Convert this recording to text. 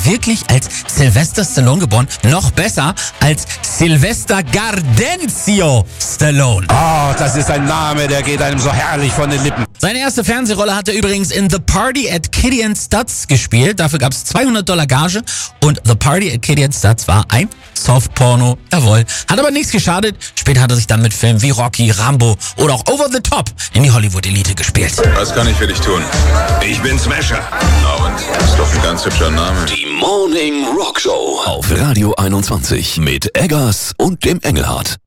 wirklich als Sylvester Stallone geboren. Noch besser als Sylvester Gardenzio Stallone. Oh, das ist ein Name, der geht einem so herrlich von den Lippen. Seine erste Fernsehrolle hat er übrigens in The Party at Kitty and Studs gespielt. Dafür gab es $200 Gage und The Party at Kitty and Studs war ein Softporno. Jawohl. Hat aber nichts geschadet. Später hat er sich dann mit Filmen wie Rocky, Rambo oder auch Over the Top in die Hollywood-Elite gespielt. Was kann ich für dich tun? Ich bin Smasher. Na und? Ist doch ein ganz hübscher Name. Die Morning Rock Show auf Radio 21 mit Eggers und dem Engelhardt.